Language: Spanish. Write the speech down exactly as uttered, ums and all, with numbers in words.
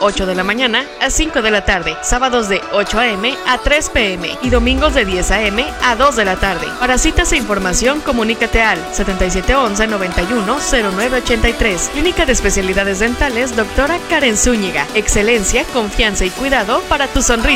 ocho de la mañana a cinco de la tarde, sábados de ocho a eme a tres pe eme y domingos de diez a eme a dos de la tarde. Para citas e información, comunícate al setenta y siete once noventa y uno cero nueve ochenta y tres. Clínica de Especialidades Dentales, doctora Karen Zúñiga. Excelencia, confianza y cuidado para tu sonrisa.